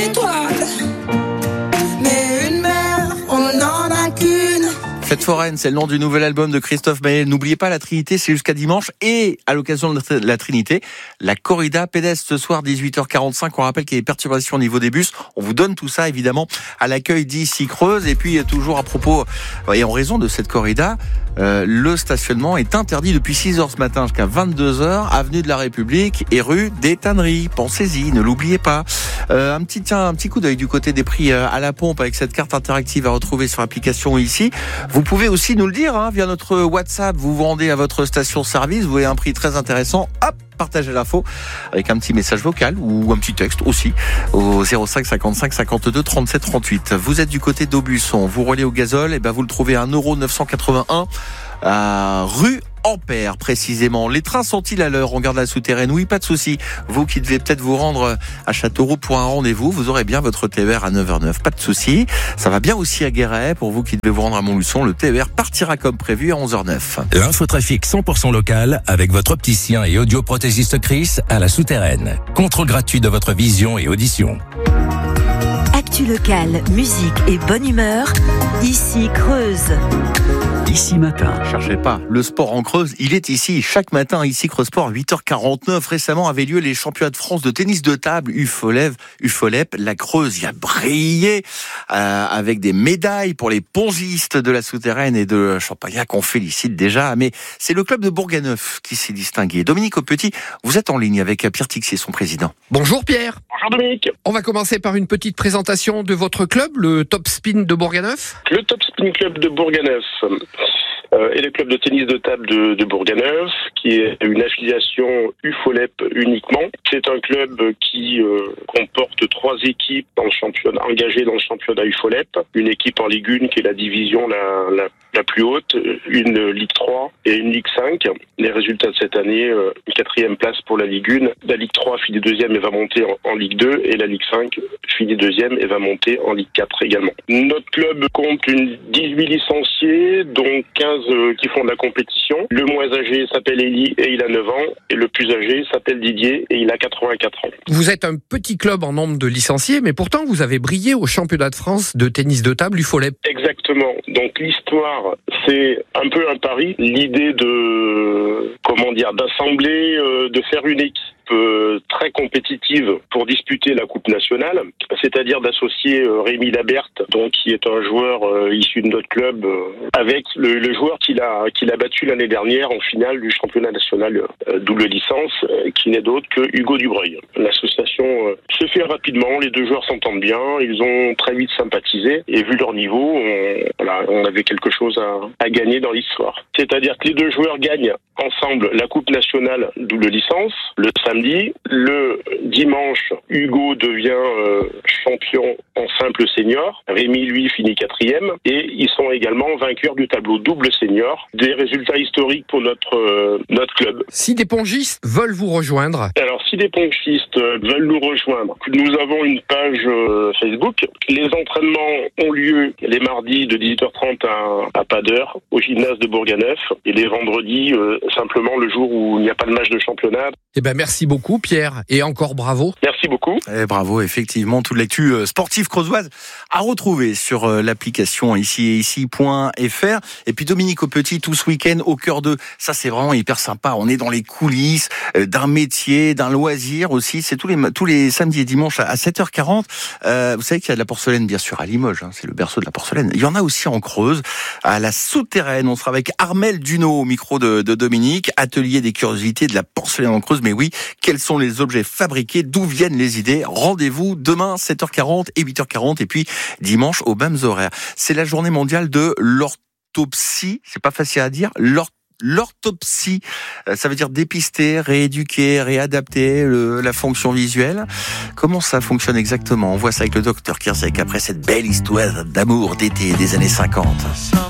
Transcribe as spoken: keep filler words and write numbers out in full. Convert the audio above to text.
Étoile, mais une mère, on n'en a qu'une. Fête foraine, c'est le nom du nouvel album de Christophe Maé. N'oubliez pas, la Trinité, c'est jusqu'à dimanche. Et à l'occasion de la Trinité, la corrida pédestre ce soir, dix-huit heures quarante-cinq. On rappelle qu'il y a des perturbations au niveau des bus. On vous donne tout ça, évidemment, à l'accueil d'ici Creuse. Et puis, toujours à propos, et en raison de cette corrida, euh, le stationnement est interdit depuis six heures ce matin jusqu'à vingt-deux heures, avenue de la République et rue des Tanneries. Pensez-y, ne l'oubliez pas. Euh, un petit, tiens, un petit coup d'œil du côté des prix à la pompe avec cette carte interactive à retrouver sur l'application ici. Vous pouvez aussi nous le dire hein, via notre WhatsApp. Vous vous rendez à votre station-service, vous avez un prix très intéressant. Hop, partagez l'info avec un petit message vocal ou un petit texte aussi au zéro cinq cinquante-cinq cinquante-deux trente-sept trente-huit. Vous êtes du côté d'Aubusson, vous roulez au gazole, et ben vous le trouvez à un euro neuf cent quatre-vingt-un à rue Ampère précisément. Les trains sont-ils à l'heure? On garde la souterraine? Oui, pas de souci. Vous qui devez peut-être vous rendre à Châteauroux pour un rendez-vous, vous aurez bien votre T E R à neuf heures neuf. Pas de souci. Ça va bien aussi à Guéret. Pour vous qui devez vous rendre à Montluçon, le T E R partira comme prévu à onze heures neuf. L'infotrafic cent pour cent local avec votre opticien et audioprothésiste Chris à la souterraine. Contrôle gratuit de votre vision et audition. Actu locale, musique et bonne humeur. Ici Creuse. Ici matin. Cherchez pas, le sport en Creuse, il est ici. Chaque matin, ici Creuse Sport, huit heures quarante-neuf. Récemment avaient lieu les championnats de France de tennis de table U F O L E V, U F O L E P. La Creuse y a brillé euh, avec des médailles pour les pongistes de la souterraine et de Champagnac qu'on félicite déjà. Mais c'est le club de Bourganeuf qui s'est distingué. Dominique Aupetit, vous êtes en ligne avec Pierre Tixier, son président. Bonjour Pierre. Bonjour Dominique. On va commencer par une petite présentation de votre club, le Top Spin de Bourganeuf. Le Top Spin Club de Bourganeuf euh, est le club de tennis de table de, de Bourganeuf, qui est une affiliation U F O L E P uniquement. C'est un club qui euh, comporte trois équipes dans le championnat, engagées dans le championnat U F O L E P. Une équipe en Ligue un qui est la division la, la, la plus haute, une Ligue trois et une Ligue cinq. Les résultats de cette année, euh, une quatrième place pour la Ligue un. La Ligue trois finit deuxième et va monter en, en Ligue deux, et la Ligue cinq finit deuxième et va monter en Ligue quatre également. Notre club compte une dix-huit licenciés, dont quinze euh, qui font de la compétition. Le moins âgé s'appelle Élie et il a neuf ans, et le plus âgé s'appelle Didier et il a quatre-vingt-quatre ans. Vous êtes un petit club en nombre de licenciés, mais pourtant vous avez brillé au championnat de France de tennis de table U F O L E P. Exactement. Donc l'histoire, c'est un peu un pari. L'idée de, comment dire, d'assembler, euh, de faire une équipe très compétitive pour disputer la Coupe nationale, c'est-à-dire d'associer Rémi Laberte, donc qui est un joueur euh, issu de notre club, euh, avec le, le joueur qu'il a qu'il a battu l'année dernière en finale du championnat national euh, double licence, euh, qui n'est d'autre que Hugo Dubreuil. L'association euh, se fait rapidement, les deux joueurs s'entendent bien, ils ont très vite sympathisé, et vu leur niveau, on, voilà, on avait quelque chose à, à gagner dans l'histoire. C'est-à-dire que les deux joueurs gagnent ensemble la Coupe nationale double licence le samedi. Le dimanche, Hugo devient euh, champion en simple senior. Rémi, lui, finit quatrième. Et ils sont également vainqueurs du tableau double senior. Des résultats historiques pour notre, euh, notre club. Si des pongistes veulent vous rejoindre. Alors, si des pongistes veulent nous rejoindre, nous avons une page euh, Facebook. Les entraînements ont lieu les mardis de dix-huit heures trente à, à pas d'heure au gymnase de Bourganeuf. Et les vendredis, euh, simplement le jour où il n'y a pas de match de championnat. Eh ben, merci beaucoup Pierre, et encore bravo. Merci beaucoup. Et bravo, effectivement, toute l'actu sportive creusoise à retrouver sur l'application ici et ici point f r. Et puis Dominique Aupetit, tout ce week-end au cœur de, ça c'est vraiment hyper sympa, on est dans les coulisses d'un métier, d'un loisir aussi, c'est tous les, tous les samedis et dimanches à sept heures quarante. Euh, vous savez qu'il y a de la porcelaine bien sûr à Limoges, hein, c'est le berceau de la porcelaine. Il y en a aussi en Creuse, à la souterraine. On sera avec Armel Duno au micro de, de Dominique, atelier des curiosités de la porcelaine en Creuse. Mais oui, quels sont les objets fabriqués, d'où viennent les idées? Rendez-vous demain sept heures quarante et huit heures quarante, et puis dimanche aux mêmes horaires. C'est la journée mondiale de l'orthopsie, c'est pas facile à dire, l'orthopsie. L'orthopsie, ça veut dire dépister, rééduquer, réadapter le, la fonction visuelle. Comment ça fonctionne exactement? On voit ça avec le docteur Kirsek après cette belle histoire d'amour d'été des années cinquante.